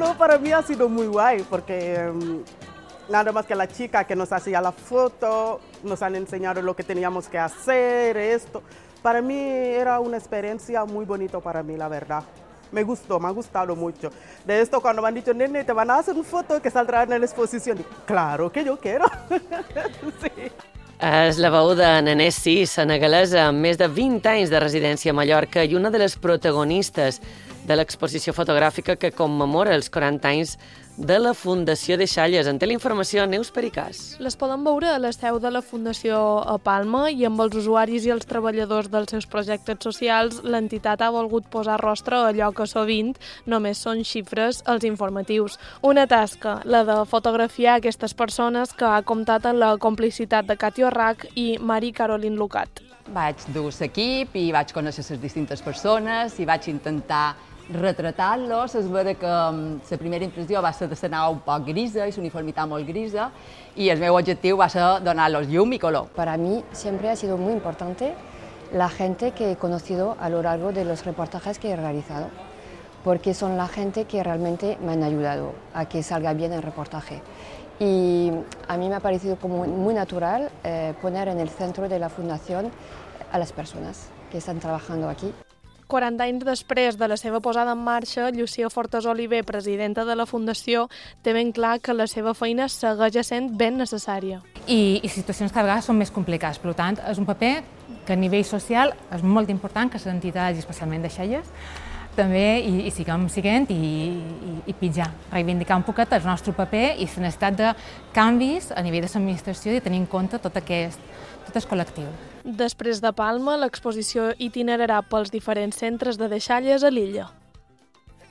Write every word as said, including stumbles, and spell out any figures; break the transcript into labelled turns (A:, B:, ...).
A: no, para mí ha sido muy guay porque um, nada más que la chica que nos hacía la foto, nos han enseñado lo que teníamos que hacer, esto. Para mí era una experiencia muy bonita para mí, la verdad. Me gustó, me ha gustado mucho. De esto cuando me han dicho, nene, te van a hacer una foto que saldrá en la exposición. Digo, claro que yo quiero. Sí.
B: És la veu de Nenés Sí, senegalesa amb més de vint anys de residència a Mallorca i una de les protagonistes de l'exposició fotogràfica que commemora els quaranta anys de la Fundació Deixalles. En té la informació Neus Pericàs.
C: Les poden veure a la seu de la Fundació a Palma i amb els usuaris i els treballadors dels seus projectes socials l'entitat ha volgut posar rostre a allò que sovint només són xifres als informatius. Una tasca, la de fotografiar aquestes persones que ha comptat amb la complicitat de Cati Orrach i Mari Caroline Lucat.
D: Vaig dur l'equip i vaig conèixer les distintes persones i vaig intentar retratar-los. És vera que la primera impressió va ser de la nau un poc grisa i l'uniformitat molt grisa i el meu objectiu va ser donar-los llum i color.
E: Para mí siempre ha sido muy importante la gente que he conocido a lo largo de los reportajes que he realizado, porque son la gente que realmente me han ayudado a que salga bien el reportaje. Y a mí me ha parecido como muy natural eh, poner en el centro de la fundación a las personas que están trabajando aquí.
C: quaranta anys després de la seva posada en marxa, Llucia Fortes Oliver, presidenta de la Fundació, té ben clar que la seva feina segueix sent ben necessària.
F: I, i situacions que a vegades són més complicades. Per tant, és un paper que a nivell social és molt important que les entitats, i especialment Deixalles, també hi, hi siguem siguent i, i, i pitjar, reivindicar un poquet el nostre paper i la necessitat de canvis a nivell de l'administració i tenir en compte tot aquest, tot el col·lectiu.
C: Després de Palma, l'exposició itinerarà pels diferents centres de Deixalles a l'illa.